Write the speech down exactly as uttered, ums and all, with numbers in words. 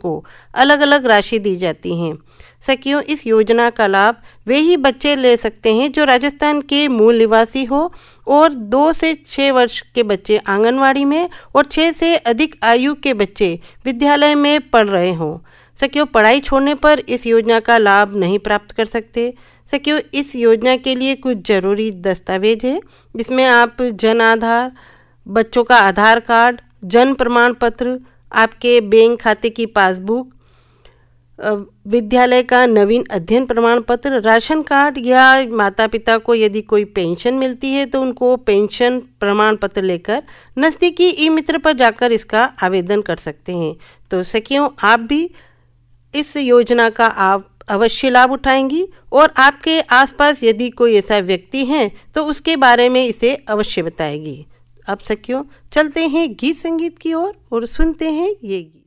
को अलग अलग राशि दी जाती हैं। सखियों, इस योजना का लाभ वे ही बच्चे ले सकते हैं जो राजस्थान के मूल निवासी हो और दो से छः वर्ष के बच्चे आंगनवाड़ी में और छः से अधिक आयु के बच्चे विद्यालय में पढ़ रहे हों। सखियों, पढ़ाई छोड़ने पर इस योजना का लाभ नहीं प्राप्त कर सकते। सखियों, इस योजना के लिए कुछ ज़रूरी दस्तावेज है, जिसमें आप जन आधार, बच्चों का आधार कार्ड, जन्म प्रमाण पत्र, आपके बैंक खाते की पासबुक, विद्यालय का नवीन अध्ययन प्रमाण पत्र, राशन कार्ड या माता पिता को यदि कोई पेंशन मिलती है तो उनको पेंशन प्रमाण पत्र लेकर नज़दीकी ई मित्र पर जाकर इसका आवेदन कर सकते हैं। तो सखियों, आप भी इस योजना का आप अवश्य लाभ उठाएंगी और आपके आसपास यदि कोई ऐसा व्यक्ति है तो उसके बारे में इसे अवश्य बताएगी। अब सखियों, चलते हैं गीत संगीत की ओर और, और सुनते हैं ये गीत।